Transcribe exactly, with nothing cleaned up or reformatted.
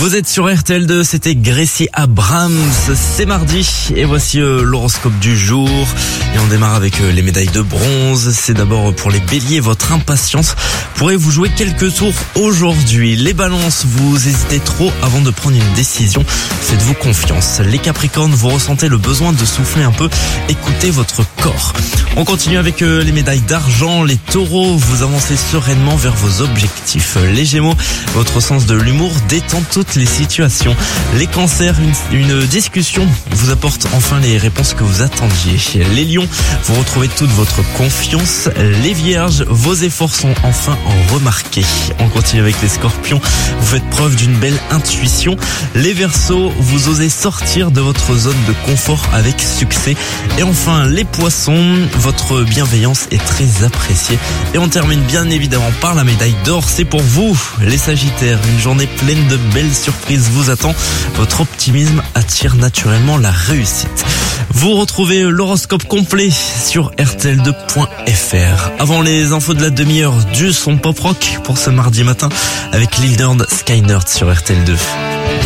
Vous êtes sur R T L deux, c'était Gracie Abrams, c'est mardi et voici euh, l'horoscope du jour et on démarre avec euh, les médailles de bronze. C'est d'abord pour les béliers, votre impatience pourrait vous jouer quelques tours aujourd'hui. Les balances, vous hésitez trop avant de prendre une décision, faites-vous confiance. Les capricornes, vous ressentez le besoin de souffler un peu, écoutez votre corps. On continue avec euh, les médailles d'argent. Les taureaux, vous avancez sereinement vers vos objectifs. Les gémeaux, votre sens de l'humour détend toutes les situations. Les cancers, une, une discussion vous apporte enfin les réponses que vous attendiez. Les lions, vous retrouvez toute votre confiance. Les vierges, vos efforts sont enfin remarqués. On continue avec les scorpions, vous faites preuve d'une belle intuition. Les verseaux, vous osez sortir de votre zone de confort avec succès. Et enfin les poissons, votre bienveillance est très appréciée. Et on termine bien évidemment par la médaille d'or, c'est pour vous les sagittaires, une journée pleine de belles surprises vous attend. Votre optimisme attire naturellement la réussite. Vous retrouvez l'horoscope complet sur R T L deux point F R. Avant les infos de la demi-heure du son pop rock pour ce mardi matin avec Lil Durk, Skynerd sur R T L deux.